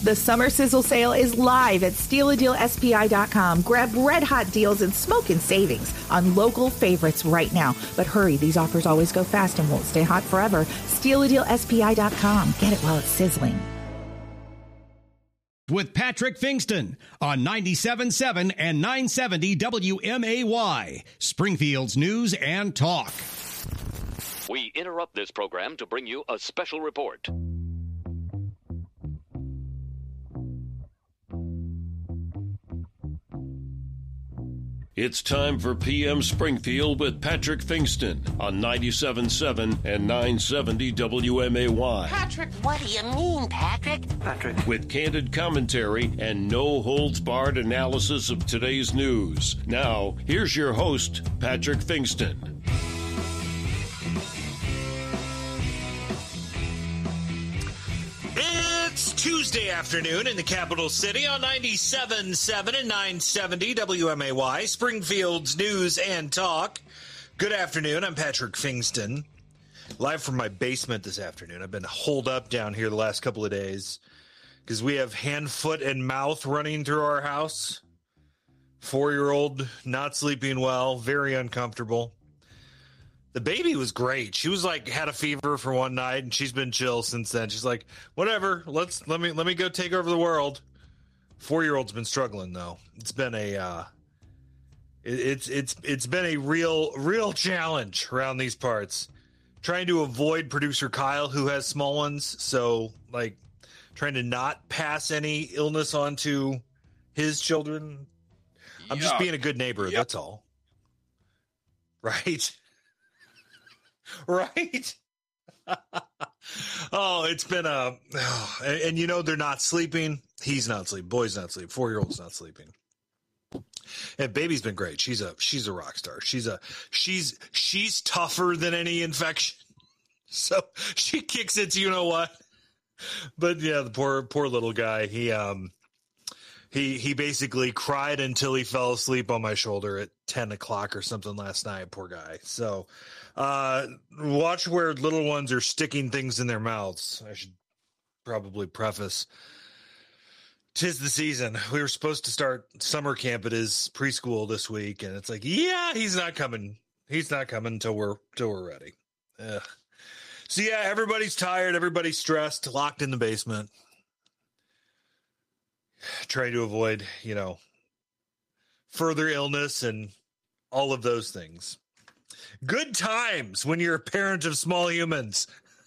The Summer Sizzle Sale is live at StealADealSPI.com. Grab red-hot deals and smoking savings on local favorites right now. But hurry, these offers always go fast and won't stay hot forever. StealADealSPI.com. Get it while it's sizzling. With Patrick Fingston on 97.7 and 970 WMAY, Springfield's News and Talk. We interrupt this program to bring you a special report. It's time for PM Springfield with Patrick Fingston on 97.7 and 970 WMAY. Patrick, what do you mean, Patrick? With candid commentary and no-holds-barred analysis of today's news. Now, here's your host, Patrick Fingston. It's Tuesday afternoon in the capital city on 97.7 and 970 WMAY, Springfield's News and Talk. Good afternoon. I'm Patrick Fingston, live from my basement this afternoon. I've been holed up down here the last couple of days because we have hand, foot, and mouth running through our house. 4-year-old not sleeping well, very uncomfortable. The baby was great. She was like, had a fever for one night, and she's been chill since then. She's like, whatever, let me go take over the world. 4-year-old's been struggling though. It's been a it's been a real challenge around these parts. Trying to avoid producer Kyle, who has small ones, so like trying to not pass any illness on to his children. I'm just being a good neighbor. Yep. That's all. Right. Right? Oh, it's been and you know they're not sleeping. He's not sleeping. Boy's not sleeping. 4-year-old's not sleeping. And baby's been great. She's a rock star. She's tougher than any infection. So she kicks it to you know what. But yeah, the poor little guy, he basically cried until he fell asleep on my shoulder at 10 o'clock or something last night. Poor guy. So watch where little ones are sticking things in their mouths. I should probably preface. 'Tis the season. We were supposed to start summer camp at his preschool this week, and it's like, yeah, he's not coming. He's not coming until we're ready. So yeah, everybody's tired. Everybody's stressed, locked in the basement. Trying to avoid, further illness and all of those things. Good times when you're a parent of small humans.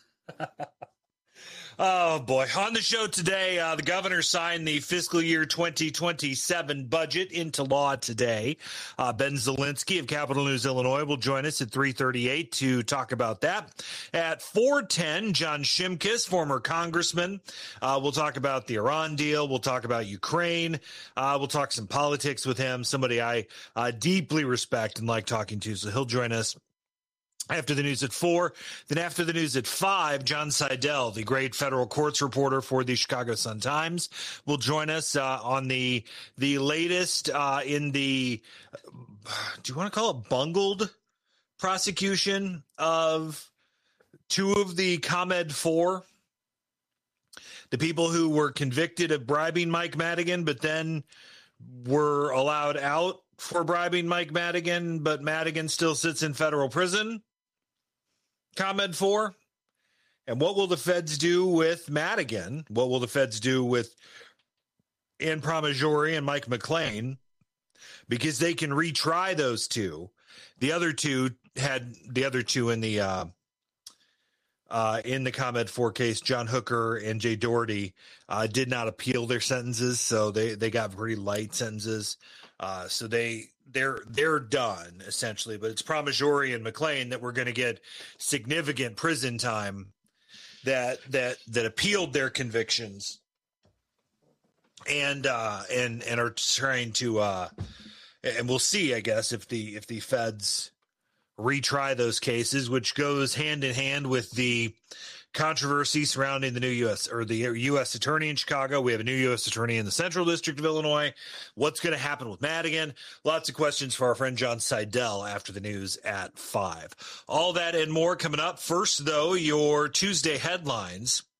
Oh, boy. On the show today, the governor signed the fiscal year 2027 budget into law today. Ben Zielinski of Capital News Illinois will join us at 3:38 to talk about that. At 4:10, John Shimkus, former congressman, we'll talk about the Iran deal. We'll talk about Ukraine. We'll talk some politics with him, somebody I deeply respect and like talking to, so he'll join us after the news at 4. Then after the news at 5, John Seidel, the great federal courts reporter for the Chicago Sun-Times, will join us on the latest in the, do you want to call it bungled prosecution of 2 of the ComEd 4, the people who were convicted of bribing Mike Madigan, but then were allowed out for bribing Mike Madigan, but Madigan still sits in federal prison. ComEd 4. And what will the feds do with Madigan? What will the feds do with Ann Pramaggiore and Mike McClain? Because they can retry those 2. The other 2 in the ComEd 4 case, John Hooker and Jay Doherty, did not appeal their sentences, so they got pretty light sentences. So they're done essentially, but it's Pramaggiore and McClain that we're going to get significant prison time that appealed their convictions and are trying to and we'll see, I guess, if the feds retry those cases, which goes hand in hand with the controversy surrounding the new U.S. attorney in Chicago. We have a new U.S. attorney in the Central District of Illinois. What's going to happen with Madigan? Lots of questions for our friend John Seidel after the news at 5. All that and more coming up. First, though, your Tuesday headlines.